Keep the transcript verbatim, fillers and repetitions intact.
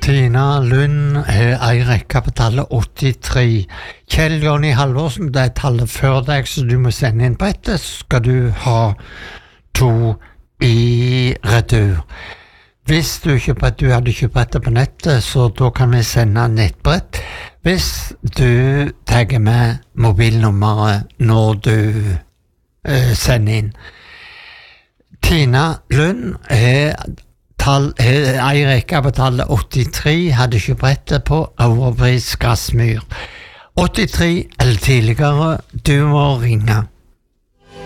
Tina Lund er ei rekke på tallet åttitre. Kjell Jonny Halvorsen, det er tallet før deg, så du må sende inn på etter, så skal du ha to i retur. Hvis du kjøper du hadde kjøpt etter på nettet, så da kan vi sende nettbrett. Hvis du tagger med mobilnummeret når du eh, sender inn. Tina Lund er Tall, ei rekke på tallet åttitre hadde kjøpt brettet på Overbris Gassmyr. åttitre eller tidligere, du må ringe.